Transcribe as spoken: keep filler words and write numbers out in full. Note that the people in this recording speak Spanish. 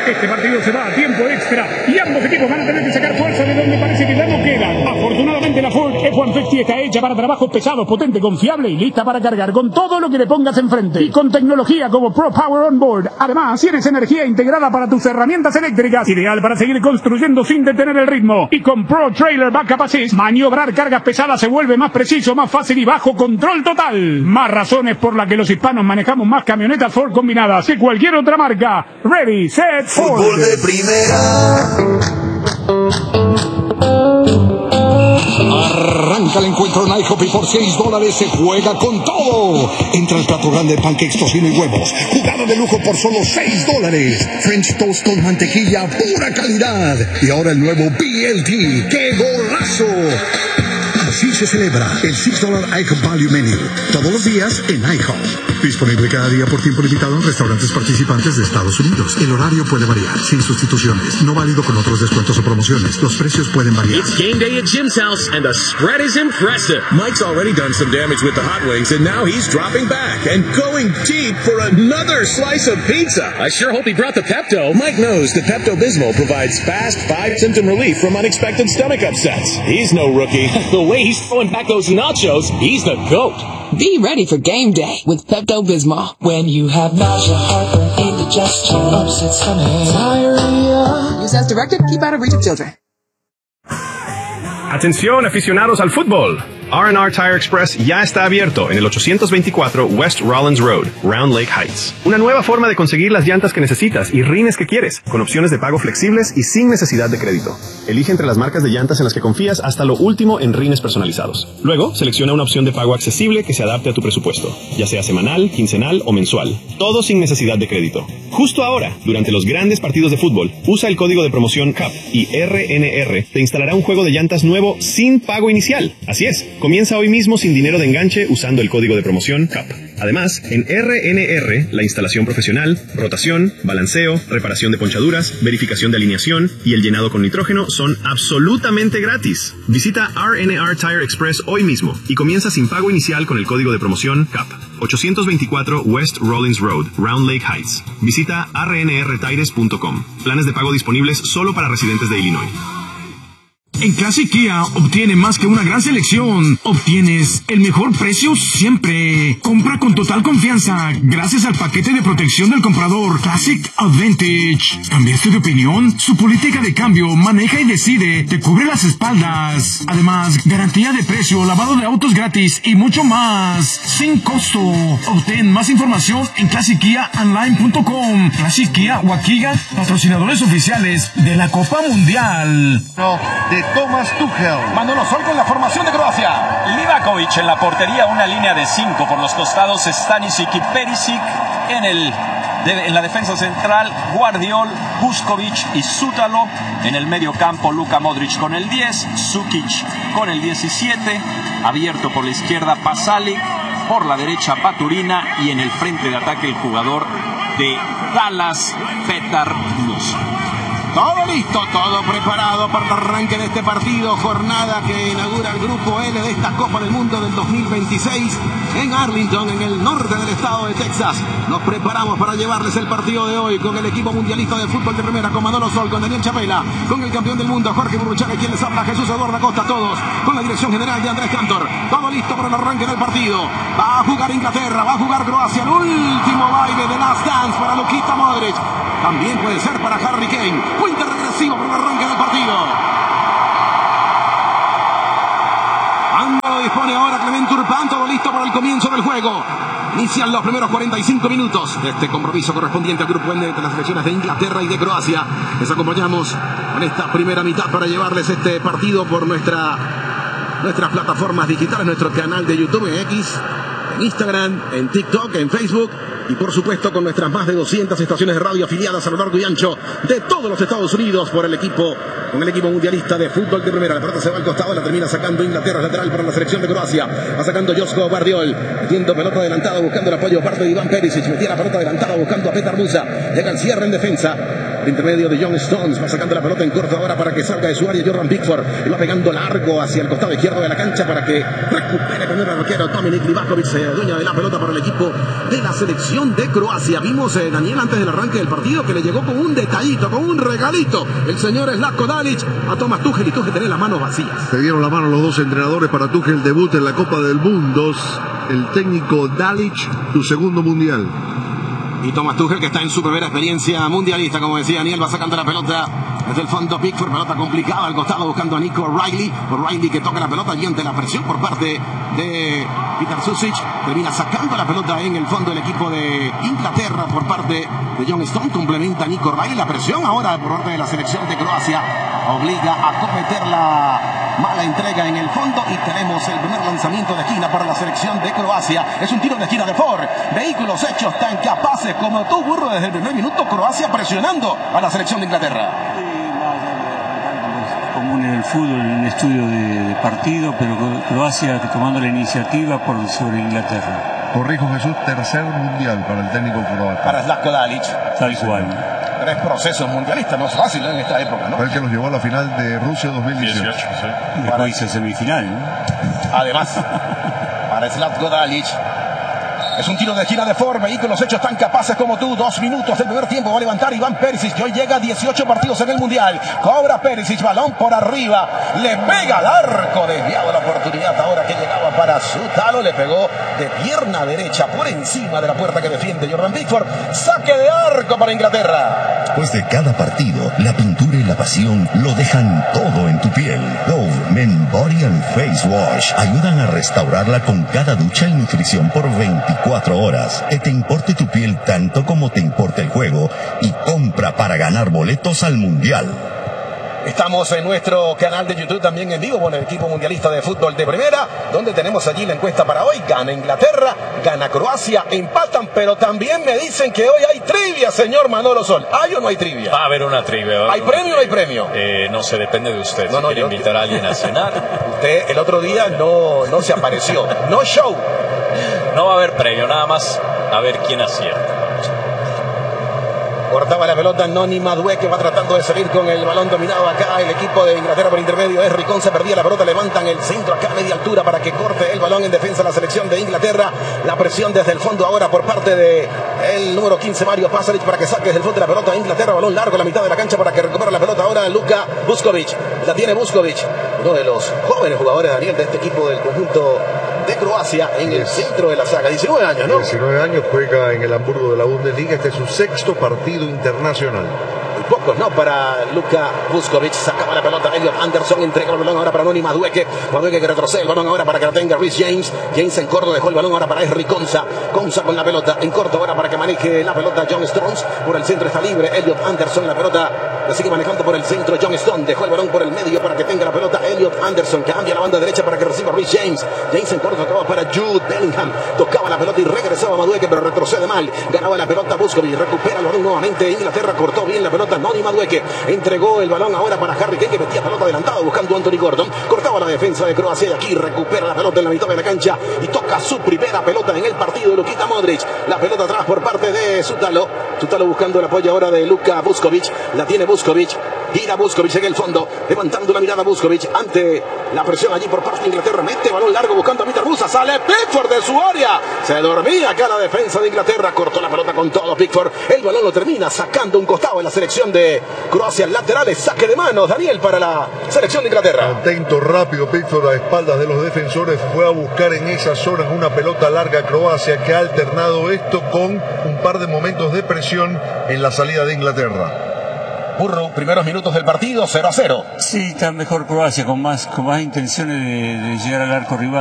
Este partido se va a tiempo extra y ambos equipos van a tener que sacar fuerza de donde parece que ya no quedan. Afortunadamente la Ford F ciento cincuenta está hecha para trabajos pesados, potente, confiable y lista para cargar con todo lo que le pongas enfrente. Y con tecnología como Pro Power On Board. Además, tienes energía integrada para tus herramientas eléctricas, ideal para seguir construyendo sin detener el ritmo. Y con Pro Trailer Backup Assist, maniobrar cargas pesadas se vuelve más preciso, más fácil y bajo control total. Más razones por las que los hispanos manejamos más camionetas Ford combinadas que cualquier otra marca. Ready, set, Ford. Fútbol de primera. Arranca el encuentro en IHOP y por seis dólares se juega con todo. Entra el plato grande de pancakes, tocino y huevos. Jugada de lujo por solo seis dólares. French toast con mantequilla, pura calidad. Y ahora el nuevo B L T. ¡Qué golazo! Así se celebra el seis dólares IHOP Value Menu. Todos los días en IHOP. Disponible cada día por tiempo limitado en restaurantes participantes de Estados Unidos. El horario puede variar, sin sustituciones. No válido con otros descuentos o promociones. Los precios pueden variar. It's game day at Jim's house, and the spread is impressive. Mike's already done some damage with the hot wings, and now he's dropping back and going deep for another slice of pizza. I sure hope he brought the Pepto. Mike knows that Pepto-Bismol provides fast, five-symptom relief from unexpected stomach upsets. He's no rookie. The way he's throwing back those nachos, he's the GOAT. Be ready for game day with Pepto-Bismol. When you have nausea, heartburn, indigestion, upset stomach, diarrhea. Use as directed. Keep out of reach of children. Atención, aficionados al fútbol. R and R Tire Express ya está abierto en el ochocientos veinticuatro West Rollins Road, Round Lake Heights. Una nueva forma de conseguir las llantas que necesitas y rines que quieres, con opciones de pago flexibles y sin necesidad de crédito. Elige entre las marcas de llantas en las que confías hasta lo último en rines personalizados. Luego, selecciona una opción de pago accesible que se adapte a tu presupuesto, ya sea semanal, quincenal o mensual. Todo sin necesidad de crédito. Justo ahora, durante los grandes partidos de fútbol, usa el código de promoción C A P y R N R te instalará un juego de llantas nuevo sin pago inicial. Así es. Comienza hoy mismo sin dinero de enganche usando el código de promoción C A P. Además, en R N R, la instalación profesional, rotación, balanceo, reparación de ponchaduras, verificación de alineación y el llenado con nitrógeno son absolutamente gratis. Visita R N R Tire Express hoy mismo y comienza sin pago inicial con el código de promoción C A P. ochocientos veinticuatro West Rollins Road, Round Lake Heights. Visita r n r tires punto com. Planes de pago disponibles solo para residentes de Illinois. En Classic Kia obtiene más que una gran selección. Obtienes el mejor precio siempre. Compra con total confianza gracias al paquete de protección del comprador Classic Advantage. ¿Cambiaste de opinión? Su política de cambio maneja y decide. Te cubre las espaldas. Además, garantía de precio, lavado de autos gratis y mucho más. Sin costo. Obtén más información en classic kia online punto com. Classic Kia Waukegan, patrocinadores oficiales de la Copa Mundial. No, de Thomas Tuchel. Manolo Sol con la formación de Croacia. Livakovic en la portería, una línea de cinco por los costados, Stanisic y Perisic en el de, en la defensa central, Guardiol, Vuskovic y Sútalo en el medio campo, Luka Modric con el diez, Sukic con el diecisiete, abierto por la izquierda Pasalic, por la derecha Baturina y en el frente de ataque el jugador de Dallas, Petar Musa. Todo listo, todo preparado para el arranque de este partido, jornada que inaugura el Grupo L de esta Copa del Mundo del dos mil veintiséis en Arlington, en el norte del estado de Texas. Nos preparamos para llevarles el partido de hoy con el equipo mundialista de fútbol de primera, con Manolo Sol, con Daniel Chapela, con el campeón del mundo Jorge Burruchaga, quien les habla Jesús Eduardo Acosta, todos con la dirección general de Andrés Cantor. Todo listo para el arranque del partido. Va a jugar Inglaterra, va a jugar Croacia, el último baile de Last Dance para Luka Modric. También puede ser para Harry Kane. Cuenta regresivo por el arranque del partido. Ando dispone ahora Clemente Urpán, todo listo para el comienzo del juego. Inician los primeros cuarenta y cinco minutos de este compromiso correspondiente al grupo N de las selecciones de Inglaterra y de Croacia. Les acompañamos con esta primera mitad para llevarles este partido por nuestra, nuestras plataformas digitales, nuestro canal de YouTube en X, en Instagram, en TikTok, en Facebook. Y por supuesto con nuestras más de doscientas estaciones de radio afiliadas a lo largo y ancho de todos los Estados Unidos por el equipo, con el equipo mundialista de fútbol de primera. La pelota se va al costado, la termina sacando Inglaterra, lateral para la selección de Croacia. Va sacando Josko Guardiol, metiendo pelota adelantada, buscando el apoyo parte de Iván Perisic. Metía la pelota adelantada, buscando a Petar Musa. Llega el cierre en defensa. por intermedio de John Stones, va sacando la pelota en corto ahora para que salga de su área Jordan Pickford, y va pegando largo hacia el costado izquierdo de la cancha para que recupere primero el arquero Dominik Livakovic, eh, dueña de la pelota para el equipo de la selección de Croacia. Vimos, eh, Daniel, antes del arranque del partido, que le llegó con un detallito, con un regalito, el señor Zlatko Dalic a Thomas Tuchel, y Tuchel tenía las manos vacías. Se dieron la mano los dos entrenadores para Tuchel, debut en la Copa del Mundo, el técnico Dalic, su segundo mundial. Y Thomas Tuchel, que está en su primera experiencia mundialista, como decía Daniel, va sacando la pelota desde el fondo. Pickford, pelota complicada al costado buscando a Nico O'Reilly. O'Reilly que toca la pelota y ante la presión por parte de Peter Susic, termina sacando la pelota en el fondo del equipo de Inglaterra por parte de John Stone. Complementa a Nico O'Reilly. La presión ahora por parte de la selección de Croacia obliga a cometer la mala entrega en el fondo, y tenemos el primer lanzamiento de esquina para la selección de Croacia. Es un tiro de esquina de Ford. Vehículos hechos tan capaces como tú, burro, desde el primer minuto. Croacia presionando a la selección de Inglaterra. Común en el fútbol, en un estudio de, de partido, pero Croacia tomando la iniciativa por sobre Inglaterra. Corrijo, Jesús, tercer mundial para el técnico croata. Para Zlatko Dalic. Tal cual. Tres procesos mundialistas, no es fácil en esta época, ¿no? Fue el que los llevó a la final de Rusia dos mil dieciocho. dieciocho, sí. Y después hizo semifinal, ¿no? Además, para Zlatko Dalic, es un tiro de esquina de Ford. Vehículos hechos tan capaces como tú. Dos minutos del primer tiempo. Va a levantar Iván Perisic, que hoy llega a dieciocho partidos en el Mundial. Cobra Perisic, balón por arriba. Le pega al arco. Desviado la oportunidad ahora que llegaba para Zutalo. Le pegó de pierna derecha por encima de la puerta que defiende Jordan Pickford. Saque de arco para Inglaterra. Después de cada partido, la pintura y la pasión lo dejan todo en tu piel. Dove Men Body and Face Wash ayudan a restaurarla con cada ducha y nutrición por veinticuatro horas. Que te importe tu piel tanto como te importa el juego, y compra para ganar boletos al Mundial. Estamos en nuestro canal de YouTube también en vivo con el equipo mundialista de fútbol de primera, donde tenemos allí la encuesta para hoy. Gana Inglaterra, gana Croacia, empatan, pero también me dicen que hoy hay trivia, señor Manolo Sol. ¿Hay o no hay trivia? Va a haber una trivia. ¿Hay premio o no hay premio? Eh, no sé, depende de usted. No, si no, quiere yo... invitar a alguien a cenar. Usted el otro día no, no se apareció. No show. No va a haber premio, nada más a ver quién acierta. Cortaba la pelota Noni Madueke, va tratando de salir con el balón dominado acá. El equipo de Inglaterra por intermedio es Ricón, se perdía la pelota, levantan el centro acá a media altura para que corte el balón en defensa la selección de Inglaterra. La presión desde el fondo ahora por parte de el número quince, Mario Pasalic, para que saque desde el fondo de la pelota a Inglaterra. Balón largo a la mitad de la cancha para que recupere la pelota ahora Luka Vuskovic. La tiene Vuskovic, uno de los jóvenes jugadores, Daniel, de este equipo del conjunto de Croacia, en el centro de la saga. diecinueve años, ¿no? diecinueve años, juega en el Hamburgo de la Bundesliga. Este es su sexto partido internacional. Muy pocos, ¿no? Para Luka Vuskovic. Sacaba la pelota Elliot Anderson, entrega el balón ahora para Noni Madueke. Madueke que retrocede el balón ahora para que la tenga Reece James. James en corto dejó el balón ahora para Esri Konsa. Konsa con la pelota en corto ahora para que maneje la pelota John Stones. Por el centro está libre Elliot Anderson. La pelota la sigue manejando por el centro John Stone. Dejó el balón por el medio para que tenga la pelota Elliot Anderson. Cambia la banda derecha para que reciba Reece James. James en corto acaba para Jude Bellingham. Tocaba la pelota y regresaba Madueke, pero retrocede mal. Ganaba la pelota Vuskovic. Recupera el balón nuevamente. Inglaterra cortó bien la pelota. Noni Madueke entregó el balón ahora para Harry Kane, que metía pelota adelantada buscando a Anthony Gordon. Cortaba la defensa de Croacia y aquí recupera la pelota en la mitad de la cancha y toca su primera pelota en el partido de Luka Modric. La pelota atrás por parte de Zutalo. Zutalo buscando el apoyo ahora de Luka Vuskovic. La tiene Vuskovic. Gira Vuskovic en el fondo, levantando la mirada Vuskovic ante la presión allí por parte de Inglaterra. Mete balón largo buscando a Mitar Musa. Sale Pickford de su área. Se dormía acá la defensa de Inglaterra. Cortó la pelota con todo Pickford. El balón lo termina sacando un costado en la selección de Croacia. Laterales, saque de manos, Daniel, para la selección de Inglaterra. Atento, rápido Pickford a espaldas de los defensores. Fue a buscar en esas zonas una pelota larga Croacia, que ha alternado esto con un par de momentos de presión en la salida de Inglaterra. Burro, primeros minutos del partido, cero a cero. Sí, está mejor Croacia, con más, con más intenciones de, de llegar al arco rival.